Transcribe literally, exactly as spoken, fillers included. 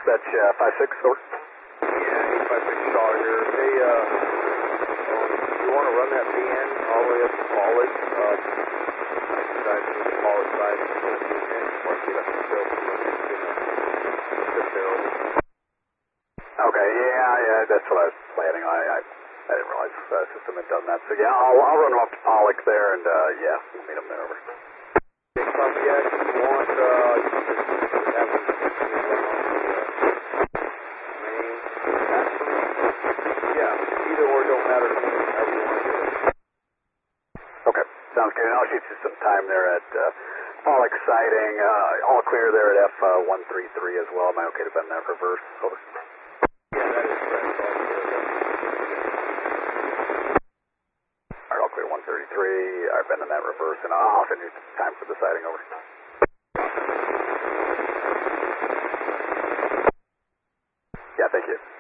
dispatch uh, five six, over. Yeah, eight five six Shaw here. Hey, uh, um, you want to run that V N all the way up to Pollock? Um, drive to the Pollock side and go to the V N before I get up the hill. Okay, yeah, yeah, that's what I was planning on. I, I, I didn't realize the system had done that. So yeah, I'll, I'll run off to Pollock there, and uh, yeah, we'll meet him there, over. Hey, copy, yeah, if you want, uh, you can just have him run on the main. Actually, yeah, either or don't matter to me, however you want to do it. Okay, sounds good. I'll shoot you some time there at uh, Pollock sighting. Uh, all clear there at F one three three as well. Am I okay to bend that reverse? Over. Yeah, that is correct. All clear. All right, all clear one thirty-three. All right, bending that reverse, and I'll send you time for the sighting, over. Yeah, thank you.